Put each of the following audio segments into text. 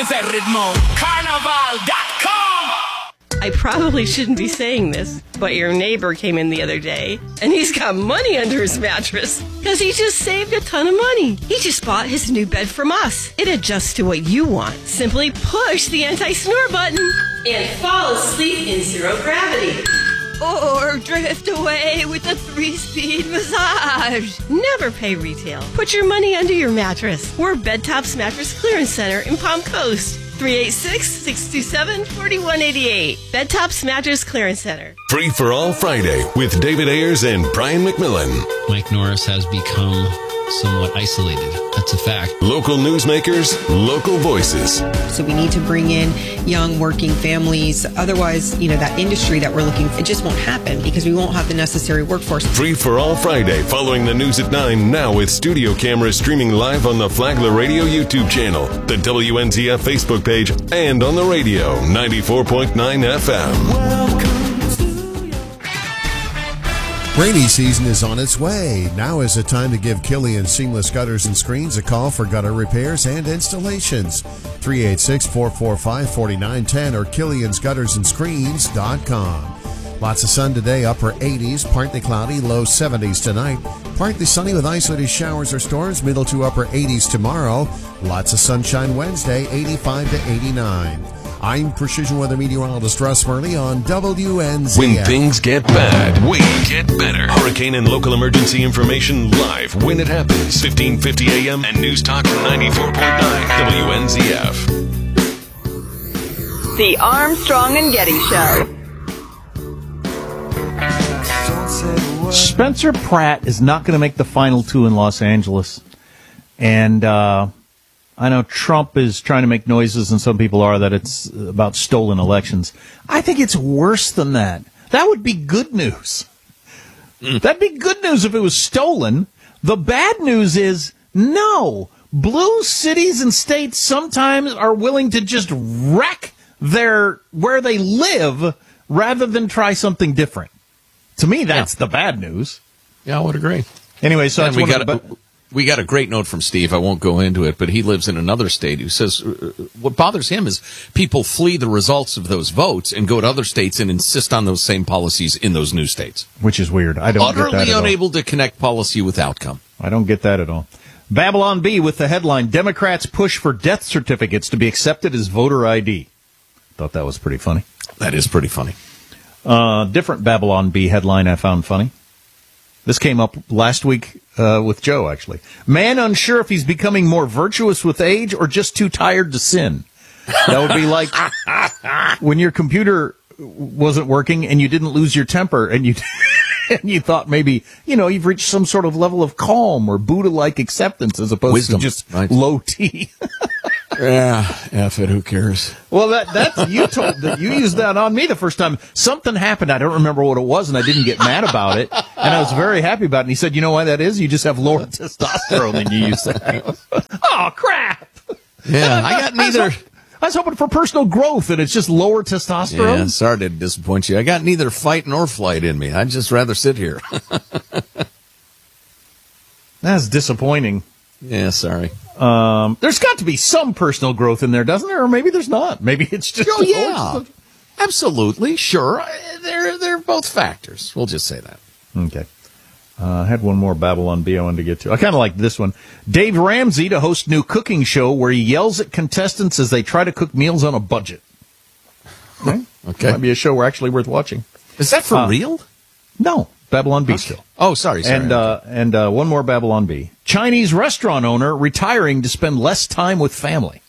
ese ritmo. Carnaval.com. I probably shouldn't be saying this, but your neighbor came in the other day, and he's got money under his mattress because he just saved a ton of money. He just bought his new bed from us. It adjusts to what you want. Simply push the anti-snore button and fall asleep in zero gravity. Or drift away with a 3-speed massage. Never pay retail. Put your money under your mattress. We're Bed Tops Mattress Clearance Center in Palm Coast. 386-627-4188. Bed Tops Mattress Clearance Center. Free for All Friday with David Ayers and Brian McMillan. Mike Norris has become somewhat isolated. That's a fact. Local newsmakers, local voices. So we need to bring in young working families. Otherwise, that industry that we're looking for, it just won't happen because we won't have the necessary workforce. Free for All Friday following the news at 9 now with studio cameras streaming live on the Flagler Radio YouTube channel, the WNZF Facebook page, and on the radio, 94.9 FM. Rainy season is on its way. Now is the time to give Killian Seamless Gutters and Screens a call for gutter repairs and installations. 386-445-4910 or Killian'sGuttersandScreens.com. Lots of sun today, upper 80s, partly cloudy, low 70s tonight. Partly sunny with isolated showers or storms, middle to upper 80s tomorrow. Lots of sunshine Wednesday, 85 to 89. I'm Precision Weather Meteorologist Russ Murley on WNZF. When things get bad, we get better. Hurricane and local emergency information live when it happens. 1550 AM and News Talk 94.9 WNZF. The Armstrong and Getty Show. Spencer Pratt is not going to make the final two in Los Angeles. And I know Trump is trying to make noises, and some people are, that it's about stolen elections. I think it's worse than that. That would be good news. That'd be good news if it was stolen. The bad news is, no. Blue cities and states sometimes are willing to just wreck where they live rather than try something different. To me, that's the bad news. Yeah, I would agree. Anyway, so we got a great note from Steve. I won't go into it, but he lives in another state who says what bothers him is people flee the results of those votes and go to other states and insist on those same policies in those new states. Which is weird. I don't get that at all. Utterly unable to connect policy with outcome. I don't get that at all. Babylon Bee with the headline, Democrats push for death certificates to be accepted as voter ID. Thought that was pretty funny. That is pretty funny. Different Babylon Bee headline I found funny. This came up last week with Joe, actually. Man unsure if he's becoming more virtuous with age or just too tired to sin. That would be like when your computer wasn't working and you didn't lose your temper and you thought maybe, you've reached some sort of level of calm or Buddha-like acceptance as opposed Wisdom, to just right? low T. Yeah, F it, who cares? Well, that's you used that on me the first time. Something happened, I don't remember what it was, and I didn't get mad about it, and I was very happy about it. And he said, "You know why that is? You just have lower testosterone than you used to have." Oh, crap! Yeah, I got neither. I was hoping for personal growth, and it's just lower testosterone. Yeah, sorry to disappoint you. I got neither fight nor flight in me. I'd just rather sit here. That's disappointing. Yeah, sorry. There's got to be some personal growth in there, doesn't there? Or maybe there's not. Maybe it's just... Oh, yeah. Absolutely. Sure. They're both factors. We'll just say that. Okay. I had one more Babylon Bee I wanted to get to. I kind of like this one. Dave Ramsey to host new cooking show where he yells at contestants as they try to cook meals on a budget. Okay. Might be a show actually worth watching. Is that for real? No. Babylon Bee still. Oh, sorry. And one more Babylon Bee. Chinese restaurant owner retiring to spend less time with family.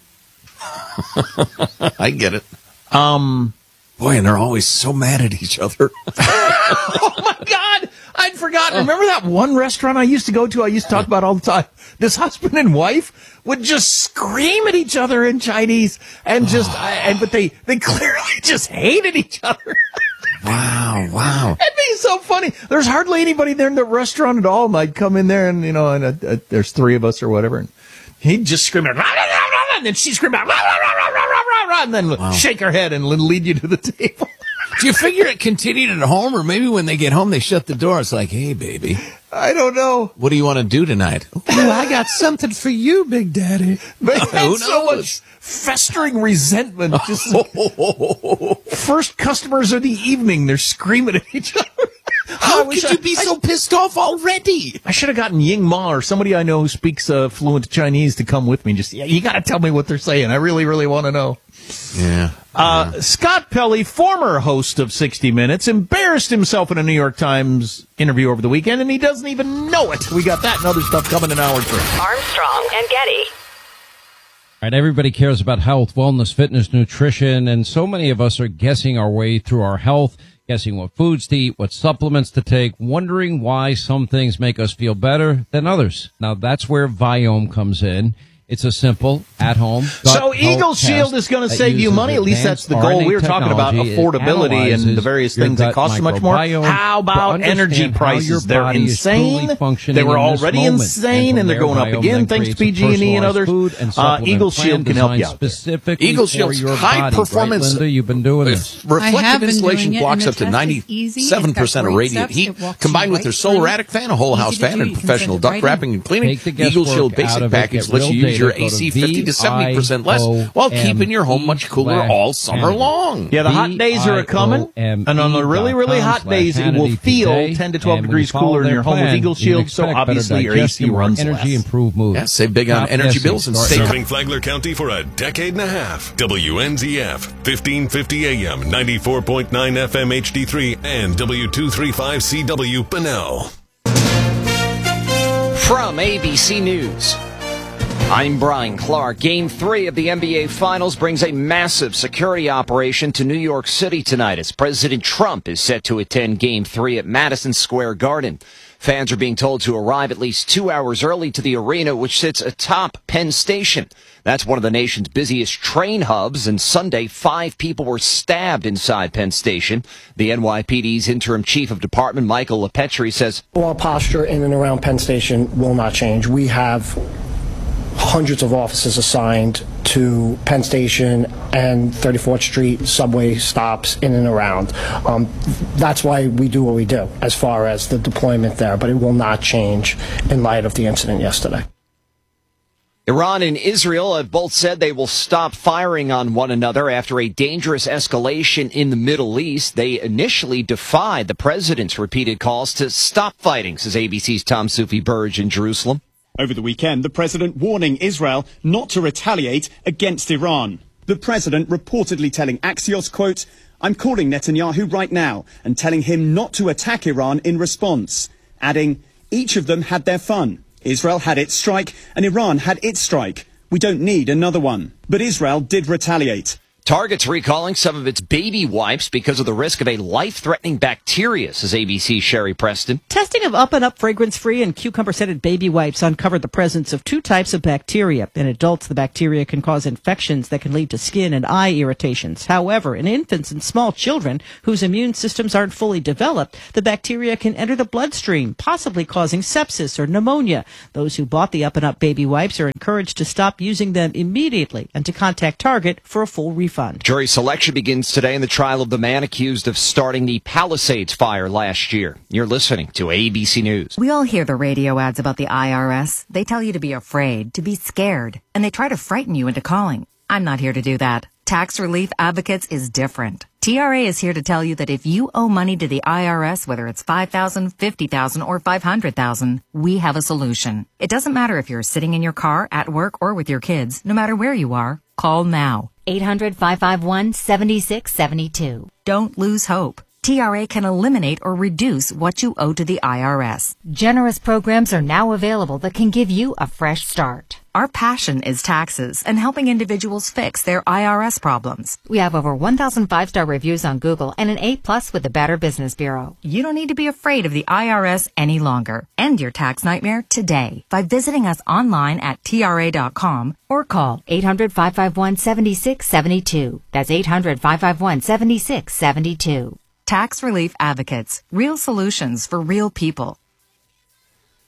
I get it. Boy, and they're always so mad at each other. Oh, my God. I'd forgotten. Remember that one restaurant I used to go to? I used to talk about all the time. This husband and wife would just scream at each other in Chinese and but they clearly just hated each other. Wow. It'd be so funny. There's hardly anybody there in the restaurant at all. And I'd come in there and, there's three of us or whatever. And he'd just scream out, rah, rah, rah, rah, and then she'd scream out, rah, rah, rah, rah, rah, rah, rah, and then shake her head and lead you to the table. Do you figure it continued at home, or maybe when they get home they shut the door? It's like, hey, baby, I don't know. what do you want to do tonight? Ooh, I got something for you, Big Daddy. But Who so knows? much festering resentment. Just first customers of the evening, they're screaming at each other. How could you be so pissed off already? I should have gotten Ying Ma or somebody I know who speaks fluent Chinese to come with me. Just, you got to tell me what they're saying. I really, really want to know. Yeah. Scott Pelley, former host of 60 Minutes, embarrassed himself in a New York Times interview over the weekend, and he doesn't even know it. We got that and other stuff coming in hour 3. Armstrong and Getty. All right, everybody cares about health, wellness, fitness, nutrition, and so many of us are guessing our way through our health, guessing what foods to eat, what supplements to take, wondering why some things make us feel better than others. Now, that's where Viome comes in. It's a simple, at-home So Eagle Shield is going to save you money. At least that's the goal. We were talking about affordability and the various things that cost so much more. How about energy prices? They're insane. They were already insane, and they're going up again thanks to PG&E and others. Eagle Shield can help you out. Eagle Shield's high-performance You've been doing this. reflective insulation blocks up to 97% of radiant heat, combined with their solar attic fan, a whole house fan, and professional duct wrapping and cleaning. Eagle Shield Basic Package lets you use your AC 50 to 70% less while keeping your home much cooler all summer long. Yeah, the hot days are coming, and on the really, really hot days, it will feel 10 to 12 degrees cooler in your home with Eagle Shield, so obviously your AC runs energy less. improved mood. Yeah, save big on energy bills and stay Serving Flagler County for a decade and a half. WNZF, 1550 AM, 94.9 FM HD3, and W235CW Bunnell. From ABC News, I'm Brian Clark. Game 3 of the NBA Finals brings a massive security operation to New York City tonight as President Trump is set to attend Game 3 at Madison Square Garden. Fans are being told to arrive at least 2 hours early to the arena, which sits atop Penn Station. That's one of the nation's busiest train hubs, and Sunday, 5 people were stabbed inside Penn Station. The NYPD's interim chief of department, Michael LaPetri, says, Our posture in and around Penn Station will not change. We have hundreds of officers assigned to Penn Station and 34th Street subway stops in and around. That's why we do what we do as far as the deployment there, but it will not change in light of the incident yesterday. Iran and Israel have both said they will stop firing on one another after a dangerous escalation in the Middle East. They initially defied the president's repeated calls to stop fighting, says ABC's Tom Soufi-Burge in Jerusalem. Over the weekend, the president warning Israel not to retaliate against Iran. The president reportedly telling Axios, quote, I'm calling Netanyahu right now and telling him not to attack Iran in response, adding, each of them had their fun. Israel had its strike and Iran had its strike. We don't need another one. But Israel did retaliate. Target's recalling some of its baby wipes because of the risk of a life-threatening bacteria, says ABC's Sherry Preston. Testing of Up & Up fragrance-free and cucumber-scented baby wipes uncovered the presence of 2 types of bacteria. In adults, the bacteria can cause infections that can lead to skin and eye irritations. However, in infants and small children whose immune systems aren't fully developed, the bacteria can enter the bloodstream, possibly causing sepsis or pneumonia. Those who bought the Up & Up baby wipes are encouraged to stop using them immediately and to contact Target for a full refund. Jury selection begins today in the trial of the man accused of starting the Palisades fire last year. You're listening to ABC News. We all hear the radio ads about the IRS. They tell you to be afraid, to be scared, and they try to frighten you into calling. I'm not here to do that. Tax Relief Advocates is different. TRA is here to tell you that if you owe money to the IRS, whether it's $5,000, $50,000, or $500,000, we have a solution. It doesn't matter if you're sitting in your car, at work, or with your kids. No matter where you are, call now. 800-551-7672. Don't lose hope. TRA can eliminate or reduce what you owe to the IRS. Generous programs are now available that can give you a fresh start. Our passion is taxes and helping individuals fix their IRS problems. We have over 1,000 5-star reviews on Google and an A+ with the Better Business Bureau. You don't need to be afraid of the IRS any longer. End your tax nightmare today by visiting us online at TRA.com or call 800-551-7672. That's 800-551-7672. Tax Relief Advocates. Real solutions for real people.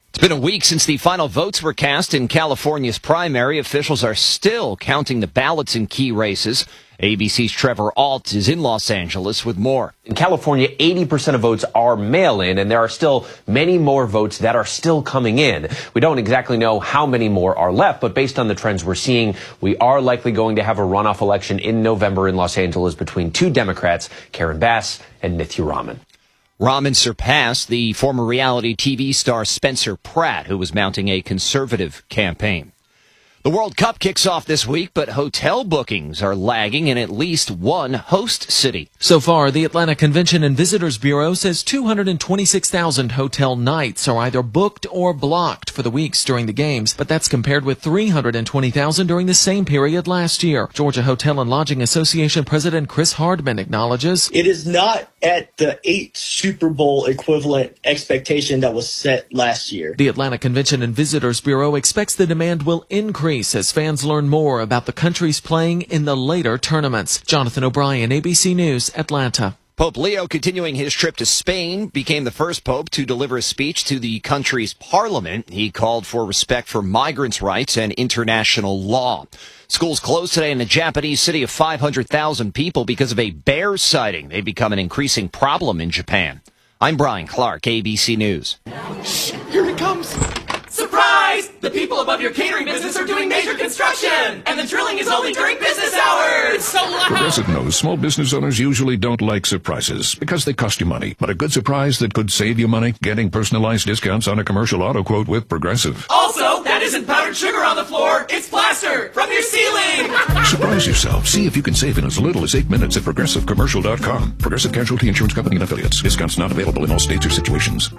It's been a week since the final votes were cast in California's primary. Officials are still counting the ballots in key races. ABC's Trevor Ault is in Los Angeles with more. In California, 80% of votes are mail-in, and there are still many more votes that are still coming in. We don't exactly know how many more are left, but based on the trends we're seeing, we are likely going to have a runoff election in November in Los Angeles between two Democrats, Karen Bass and Nithya Raman. Raman surpassed the former reality TV star Spencer Pratt, who was mounting a conservative campaign. The World Cup kicks off this week, but hotel bookings are lagging in at least one host city. So far, the Atlanta Convention and Visitors Bureau says 226,000 hotel nights are either booked or blocked for the weeks during the games, but that's compared with 320,000 during the same period last year. Georgia Hotel and Lodging Association President Chris Hardman acknowledges it is not at the 8 Super Bowl equivalent expectation that was set last year. The Atlanta Convention and Visitors Bureau expects the demand will increase as fans learn more about the countries playing in the later tournaments. Jonathan O'Brien, ABC News, Atlanta. Pope Leo, continuing his trip to Spain, became the first pope to deliver a speech to the country's parliament. He called for respect for migrants' rights and international law. Schools closed today in a Japanese city of 500,000 people because of a bear sighting. They've become an increasing problem in Japan. I'm Brian Clark, ABC News. Shh, here it comes. Surprise! The people above your catering business are doing major construction, and the drilling is only during business hours. It's so loud. Progressive knows small business owners usually don't like surprises because they cost you money. But a good surprise that could save you money, getting personalized discounts on a commercial auto quote with Progressive. Also, that isn't powdered sugar on the floor. It's plaster from your ceiling. Surprise yourself. See if you can save in as little as 8 minutes at ProgressiveCommercial.com. Progressive Casualty Insurance Company and Affiliates. Discounts not available in all states or situations.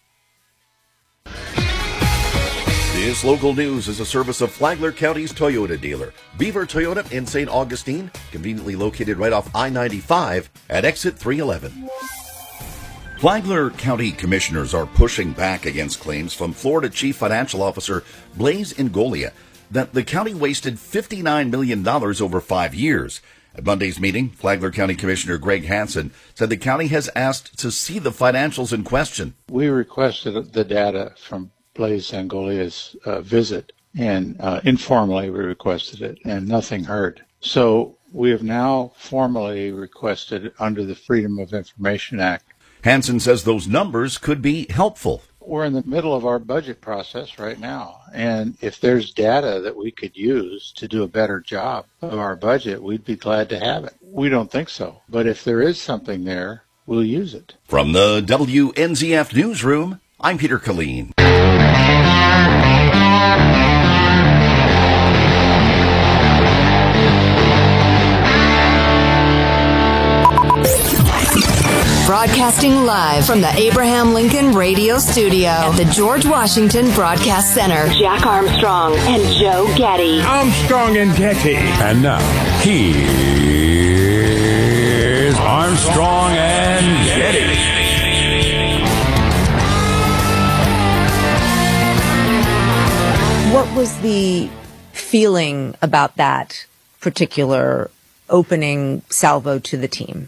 This local news is a service of Flagler County's Toyota dealer, Beaver Toyota in St. Augustine, conveniently located right off I-95 at exit 311. Flagler County commissioners are pushing back against claims from Florida Chief Financial Officer Blaise Ingoglia that the county wasted $59 million over 5 years. At Monday's meeting, Flagler County Commissioner Greg Hansen said the county has asked to see the financials in question. We requested the data from Blaise Ingoglia's visit, and informally we requested it, and nothing heard. So we have now formally requested under the Freedom of Information Act. Hansen says those numbers could be helpful. We're in the middle of our budget process right now, and if there's data that we could use to do a better job of our budget, we'd be glad to have it. We don't think so, but if there is something there, we'll use it. From the WNZF Newsroom, I'm Peter Killeen. Broadcasting live from the Abraham Lincoln Radio Studio at the George Washington Broadcast Center. Jack Armstrong and Joe Getty. Armstrong and Getty. And now, here's Armstrong and Getty. What was the feeling about that particular opening salvo to the team?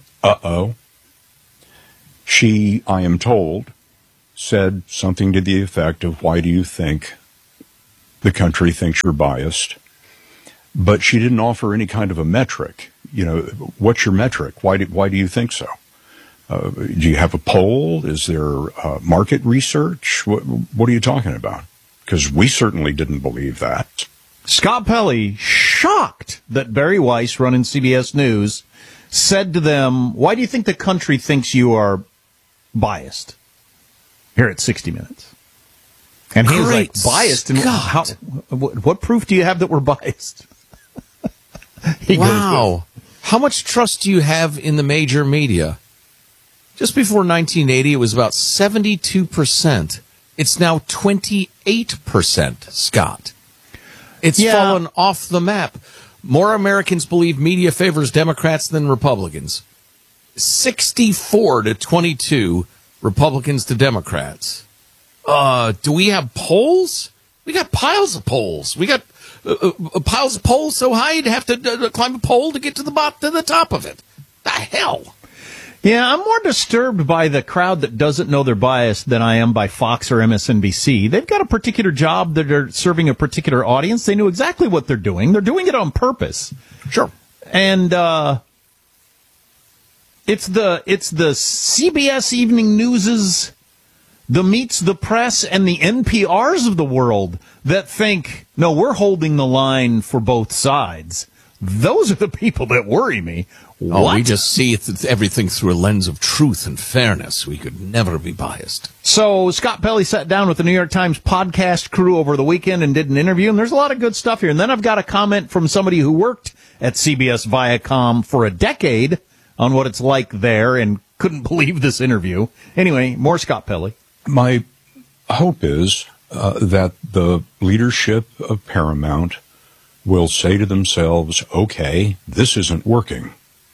She, I am told, said something to the effect of, why do you think the country thinks you're biased? But she didn't offer any kind of a metric. You know, what's your metric? Why do you think so? Do you have a poll? Is there market research? What are you talking about? Because we certainly didn't believe that. Scott Pelley, shocked that Barry Weiss, running CBS News, said to them, why do you think the country thinks you are biased? Here at 60 Minutes. And he was like, biased? And what proof do you have that we're biased? Wow. How much trust do you have in the major media? Just before 1980, it was about 72%. It's now 28%, Scott. It's fallen off the map. More Americans believe media favors Democrats than Republicans. 64-22 Republicans to Democrats. Do we have polls? We got piles of polls. We got piles of polls so high you'd have to climb a pole to get to the top of it. The hell? Yeah, I'm more disturbed by the crowd that doesn't know they're biased than I am by Fox or MSNBC. They've got a particular job that are serving a particular audience. They know exactly what they're doing. They're doing it on purpose. Sure. And it's the CBS Evening News's, the Meets the Press, and the NPRs of the world that think, no, we're holding the line for both sides. Those are the people that worry me. What? Oh, we just see everything through a lens of truth and fairness. We could never be biased. So Scott Pelley sat down with the New York Times podcast crew over the weekend and did an interview, and there's a lot of good stuff here. And then I've got a comment from somebody who worked at CBS Viacom for a decade on what it's like there and couldn't believe this interview. Anyway, more Scott Pelley. My hope is that the leadership of Paramount will say to themselves, okay, this isn't working.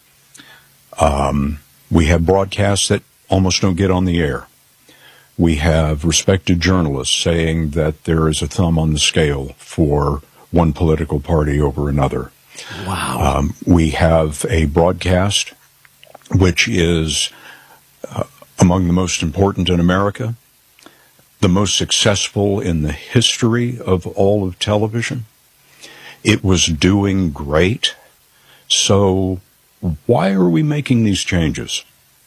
We have broadcasts that almost don't get on the air. We have respected journalists saying that there is a thumb on the scale for one political party over another. Wow. We have a broadcast which is among the most important in America, the most successful in the history of all of television. It was doing great. So why are we making these changes?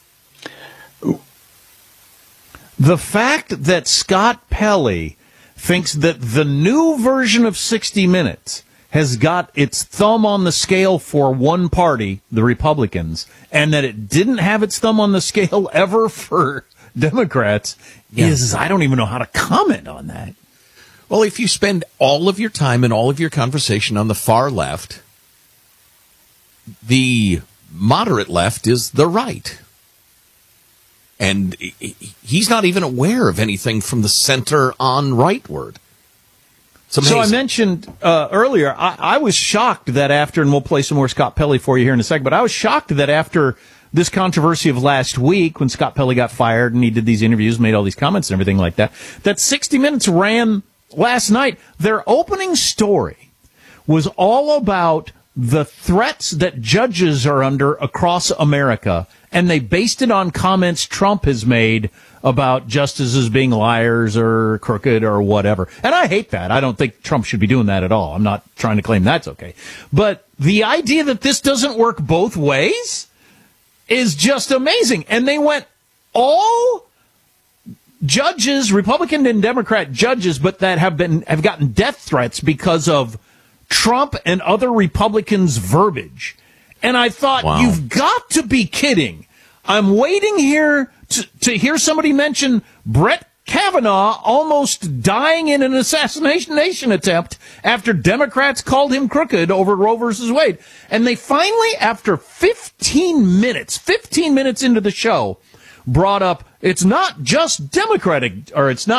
The fact that Scott Pelley thinks that the new version of 60 Minutes has got its thumb on the scale for one party, the Republicans, and that it didn't have its thumb on the scale ever for Democrats is, I don't even know how to comment on that. Well, if you spend all of your time and all of your conversation on the far left, the moderate left is the right. And he's not even aware of anything from the center on rightward. So I mentioned earlier, I was shocked that after, and we'll play some more Scott Pelley for you here in a second, but I was shocked that after this controversy of last week, when Scott Pelley got fired and he did these interviews, made all these comments and everything like that, that 60 Minutes ran last night. Their opening story was all about the threats that judges are under across America, and they based it on comments Trump has made about justices being liars or crooked or whatever. And I hate that. I don't think Trump should be doing that at all. I'm not trying to claim that's okay. But the idea that this doesn't work both ways is just amazing. And they went all judges, Republican and Democrat judges, but that have gotten death threats because of Trump and other Republicans' verbiage. And I thought, wow, you've got to be kidding. I'm waiting here to hear somebody mention Brett Kavanaugh almost dying in an assassination attempt after Democrats called him crooked over Roe versus Wade. And they finally, after 15 minutes into the show, brought up, it's not just Democrats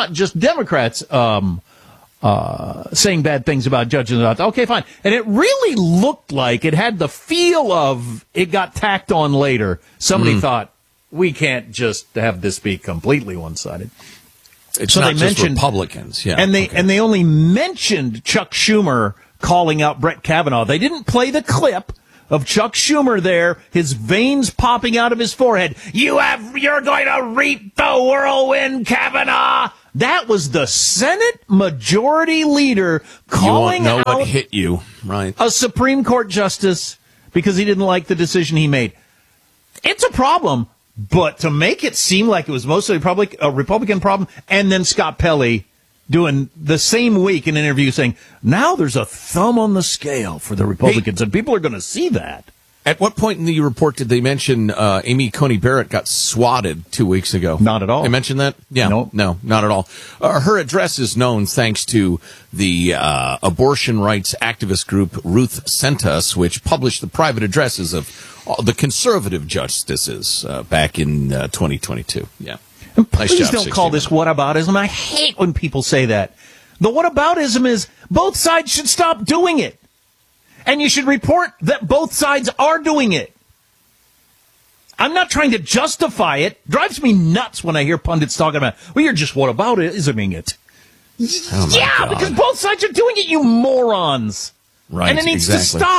saying bad things about judges. Okay, fine. And it really looked like it had the feel of it got tacked on later. Somebody thought, we can't just have this be completely one-sided. It's so not just Republicans. Yeah. And they only mentioned Chuck Schumer calling out Brett Kavanaugh. They didn't play the clip of Chuck Schumer there, his veins popping out of his forehead. You're going to reap the whirlwind, Kavanaugh. That was the Senate Majority Leader calling out what hit you, right? A Supreme Court justice because he didn't like the decision he made. It's a problem, but to make it seem like it was mostly a Republican problem, and then Scott Pelley doing the same week an interview saying, now there's a thumb on the scale for the Republicans, and people are going to see that. At what point in the report did they mention Amy Coney Barrett got swatted 2 weeks ago? Not at all. They mentioned that? Yeah, no, not at all. Her address is known thanks to the abortion rights activist group Ruth Sent Us, which published the private addresses of the conservative justices back in 2022. Yeah. And please don't call this whataboutism. I hate when people say that. The whataboutism is both sides should stop doing it. And you should report that both sides are doing it. I'm not trying to justify it. Drives me nuts when I hear pundits talking about, well, you're just whataboutisming it. Oh yeah, God. Because both sides are doing it, you morons. Right, and it needs to stop.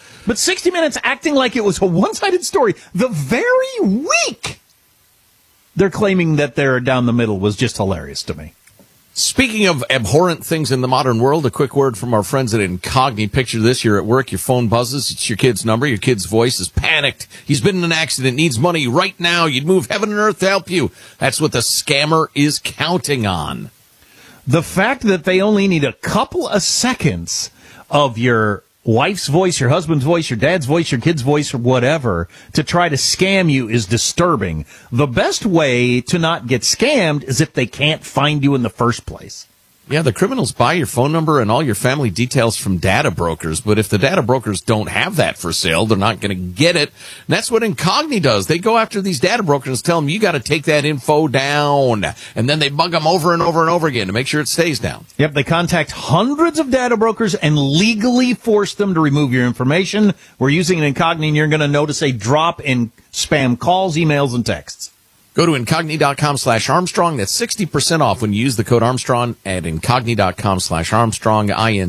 But 60 Minutes acting like it was a one-sided story the very week they're claiming that they're down the middle was just hilarious to me. Speaking of abhorrent things in the modern world, a quick word from our friends at Incogni. Picture this, you're at work, your phone buzzes, it's your kid's number, your kid's voice is panicked. He's been in an accident, needs money right now. You'd move heaven and earth to help you. That's what the scammer is counting on. The fact that they only need a couple of seconds of your wife's voice, your husband's voice, your dad's voice, your kid's voice, or whatever, to try to scam you is disturbing. The best way to not get scammed is if they can't find you in the first place. Yeah, the criminals buy your phone number and all your family details from data brokers, but if the data brokers don't have that for sale, they're not going to get it. And that's what Incogni does. They go after these data brokers and tell them, you got to take that info down. And then they bug them over and over and over again to make sure it stays down. Yep, they contact hundreds of data brokers and legally force them to remove your information. We're using Incogni, and you're going to notice a drop in spam calls, emails, and texts. Go to Incogni.com/Armstrong. That's 60% off when you use the code Armstrong at Incogni.com/Armstrong,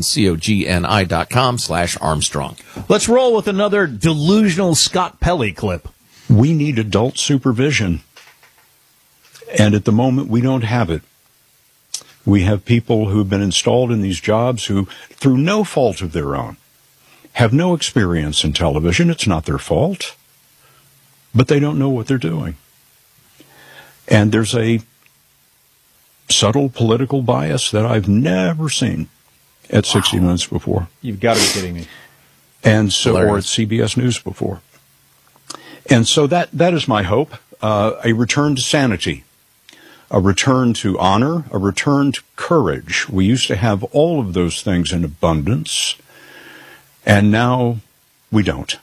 INCOGNI.com/Armstrong. Let's roll with another delusional Scott Pelley clip. We need adult supervision. And at the moment, we don't have it. We have people who have been installed in these jobs who, through no fault of their own, have no experience in television. It's not their fault. But they don't know what they're doing. And there's a subtle political bias that I've never seen at 60 Minutes before. You've got to be kidding me. And so, or at CBS News before. And so that is my hope, a return to sanity, a return to honor, a return to courage. We used to have all of those things in abundance, and now we don't.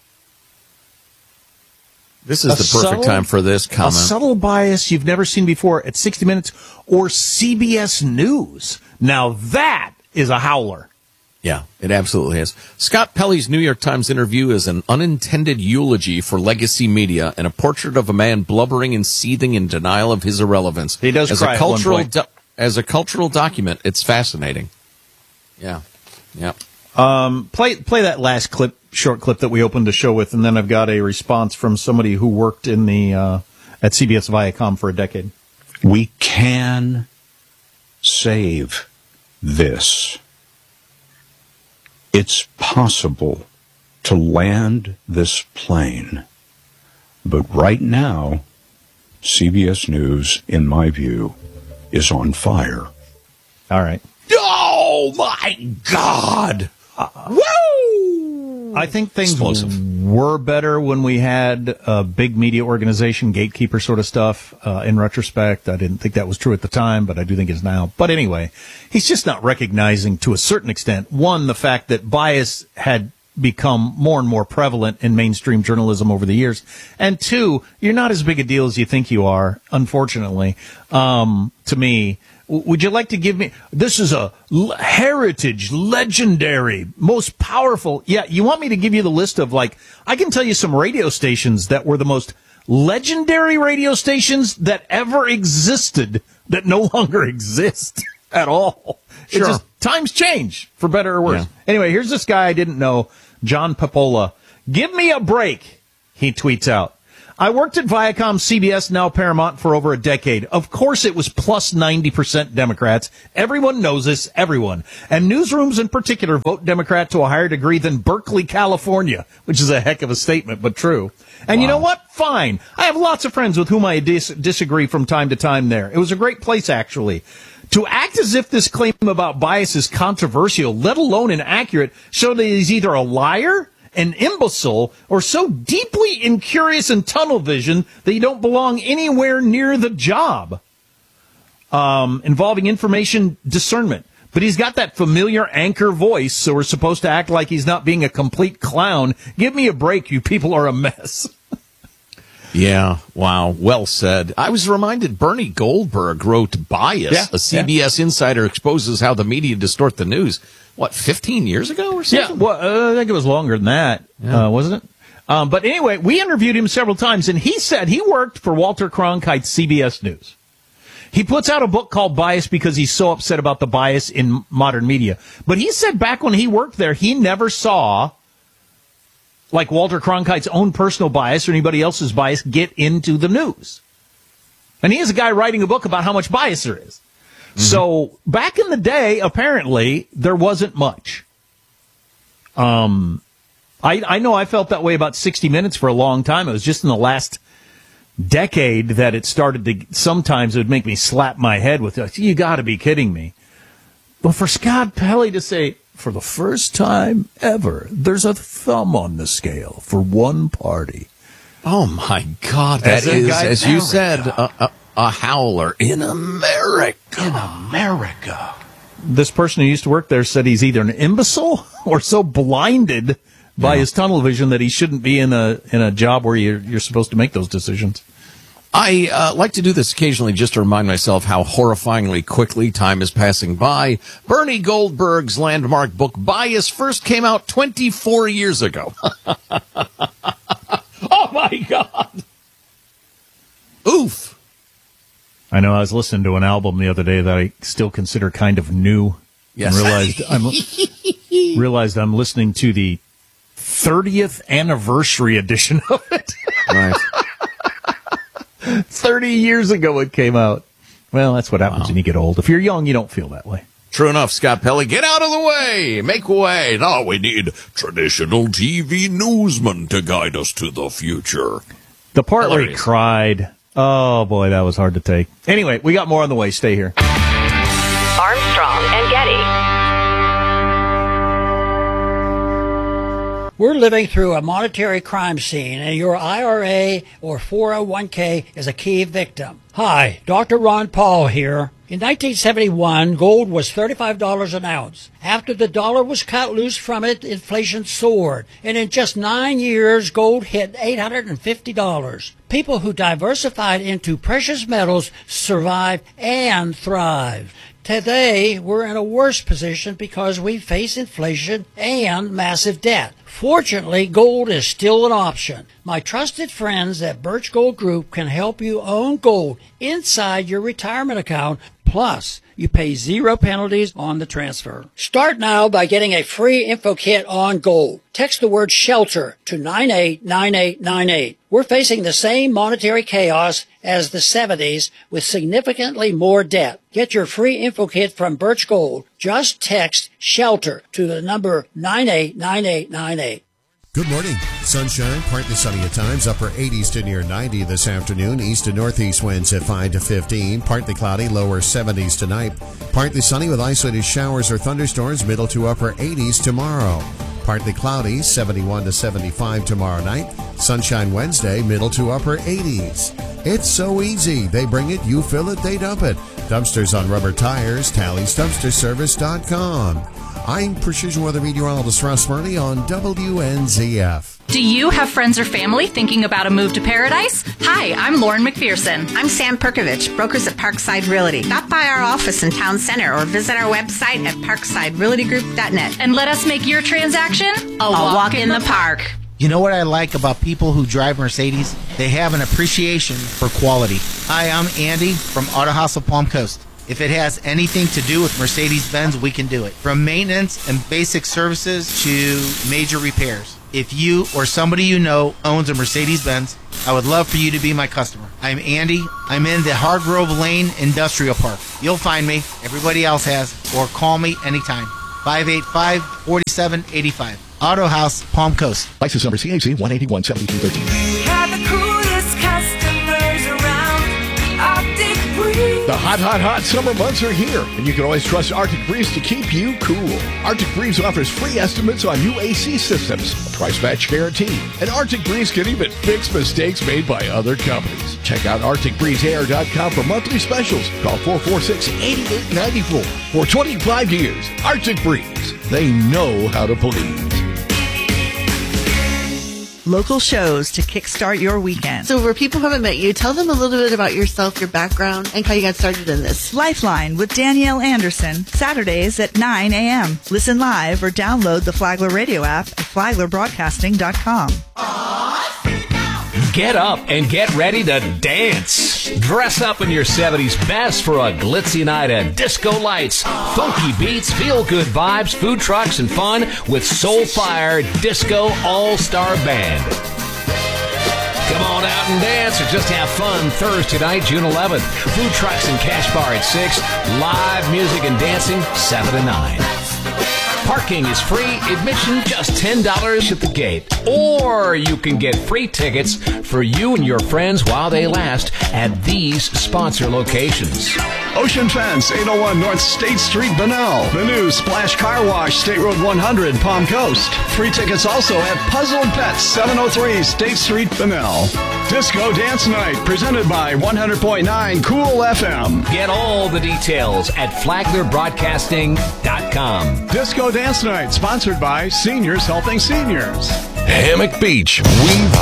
This is the perfect time for this comment. A subtle bias you've never seen before at 60 Minutes or CBS News. Now that is a howler. Yeah, it absolutely is. Scott Pelley's New York Times interview is an unintended eulogy for legacy media and a portrait of a man blubbering and seething in denial of his irrelevance. He does cry at one point. As a cultural document, it's fascinating. Yeah. Play that last clip, short clip that we opened the show with, and then I've got a response from somebody who worked in the at CBS Viacom for a decade. We can save this. It's possible to land this plane. But right now, CBS News, in my view, is on fire. All right. Oh, my God! Woo! I think things were better when we had a big media organization, gatekeeper sort of stuff. In retrospect, I didn't think that was true at the time, but I do think it's now. But anyway, he's just not recognizing, to a certain extent, one, the fact that bias had become more and more prevalent in mainstream journalism over the years, and two, you're not as big a deal as you think you are, unfortunately, to me. Would you like to give me, this is a heritage, legendary, most powerful. Yeah, you want me to give you the list of, like, I can tell you some radio stations that were the most legendary radio stations that ever existed that no longer exist at all. Sure. It's just, times change, for better or worse. Yeah. Anyway, here's this guy I didn't know, John Papola. Give me a break, he tweets out. I worked at Viacom, CBS, now Paramount, for over a decade. Of course it was plus 90% Democrats. Everyone knows this, everyone. And newsrooms in particular vote Democrat to a higher degree than Berkeley, California, which is a heck of a statement, but true. And You know what? Fine. I have lots of friends with whom I disagree from time to time there. It was a great place, actually. To act as if this claim about bias is controversial, let alone inaccurate, show that he's either a liar, an imbecile, or so deeply incurious and tunnel vision that you don't belong anywhere near the job. Involving information discernment. But he's got that familiar anchor voice, so we're supposed to act like he's not being a complete clown. Give me a break, you people are a mess. Yeah, wow, well said. I was reminded Bernie Goldberg wrote Bias, a CBS insider exposes how the media distort the news. What, 15 years ago or something? Yeah, well, I think it was longer than that, wasn't it? But anyway, we interviewed him several times, and he said he worked for Walter Cronkite's CBS News. He puts out a book called Bias because he's so upset about the bias in modern media. But he said back when he worked there, he never saw like Walter Cronkite's own personal bias or anybody else's bias get into the news. And he is a guy writing a book about how much bias there is. Mm-hmm. So back in the day, apparently, there wasn't much. I know I felt that way about 60 Minutes for a long time. It was just in the last decade that it started to, sometimes it would make me slap my head with, you got to be kidding me. But for Scott Pelley to say, for the first time ever, there's a thumb on the scale for one party. Oh, my God. That is, as you said, a howler in America. In America. This person who used to work there said he's either an imbecile or so blinded by his tunnel vision that he shouldn't be in a job where you're supposed to make those decisions. I like to do this occasionally just to remind myself how horrifyingly quickly time is passing by. Bernie Goldberg's landmark book, Bias, first came out 24 years ago. Oh, my God. Oof. I know I was listening to an album the other day that I still consider kind of new. Yes. And realized I'm listening to the 30th anniversary edition of it. Right. 30 years ago it came out. Well, that's what happens when you get old. If you're young, you don't feel that way. True enough, Scott Pelley. Get out of the way. Make way. Now we need traditional TV newsmen to guide us to the future. The part where he cried, oh, boy, that was hard to take. Anyway, we got more on the way. Stay here. Armstrong and Getty. We're living through a monetary crime scene, and your IRA or 401k is a key victim. Hi, Dr. Ron Paul here. In 1971, gold was $35 an ounce. After the dollar was cut loose from it, inflation soared. And in just 9 years, gold hit $850. People who diversified into precious metals survived and thrived. Today, we're in a worse position because we face inflation and massive debt. Fortunately, gold is still an option. My trusted friends at Birch Gold Group can help you own gold inside your retirement account. Plus, you pay 0 penalties on the transfer. Start now by getting a free info kit on gold. Text the word SHELTER to 989898. We're facing the same monetary chaos as the 70s with significantly more debt. Get your free info kit from Birch Gold. Just text SHELTER to the number 989898. Good morning. Sunshine, partly sunny at times, upper 80s to near 90 this afternoon. East to northeast winds at 5 to 15. Partly cloudy, lower 70s tonight. Partly sunny with isolated showers or thunderstorms, middle to upper 80s tomorrow. Partly cloudy, 71 to 75 tomorrow night. Sunshine Wednesday, middle to upper 80s. It's so easy. They bring it, you fill it, they dump it. Dumpsters on rubber tires, TallysDumpsterService.com. I'm Precision Weather Meteorologist Russ Murray on WNZF. Do you have friends or family thinking about a move to paradise? Hi, I'm Lauren McPherson. I'm Sam Perkovich, brokers at Parkside Realty. Stop by our office in Town Center or visit our website at parksiderealtygroup.net. And let us make your transaction a walk in the park. You know what I like about people who drive Mercedes? They have an appreciation for quality. Hi, I'm Andy from Auto House of Palm Coast. If it has anything to do with Mercedes-Benz, we can do it. From maintenance and basic services to major repairs. If you or somebody you know owns a Mercedes-Benz, I would love for you to be my customer. I'm Andy. I'm in the Hargrove Lane Industrial Park. You'll find me. Everybody else has. Or call me anytime. 585-4785. Auto House, Palm Coast. License number CAC 1817213. We have the coolest customers around. Arctic Breeze. The hot summer months are here, and you can always trust Arctic Breeze to keep you cool. Arctic Breeze offers free estimates on new AC systems, a price match guarantee, and Arctic Breeze can even fix mistakes made by other companies. Check out ArcticBreezeAir.com for monthly specials. Call 446-8894. For 25 years, Arctic Breeze. They know how to please. Local shows to kickstart your weekend. So for people who haven't met you, tell them a little bit about yourself, your background, and how you got started in this. Lifeline with Danielle Anderson, Saturdays at 9 a.m. Listen live or download the Flagler Radio app at FlaglerBroadcasting.com. Get up and get ready to dance. Dress up in your 70s best for a glitzy night at Disco Lights. Funky beats, feel-good vibes, food trucks, and fun with Soulfire Disco All-Star Band. Come on out and dance or just have fun Thursday night, June 11th. Food trucks and cash bar at 6. Live music and dancing 7 to 9. Parking is free. Admission just $10 at the gate. Or you can get free tickets for you and your friends while they last at these sponsor locations. Ocean Fence, 801 North State Street, Bunnell. The new Splash Car Wash, State Road 100, Palm Coast. Free tickets also at Puzzled Pets, 703 State Street, Bunnell. Disco Dance Night, presented by 100.9 Cool FM. Get all the details at FlaglerBroadcasting.com. Disco Dance Night, sponsored by Seniors Helping Seniors. Hammock Beach, we